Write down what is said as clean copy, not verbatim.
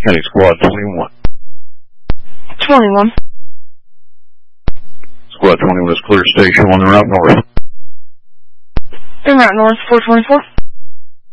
County Squad 21. 21. Squad 21 is clear. Station 1 en route north. En route north, 424.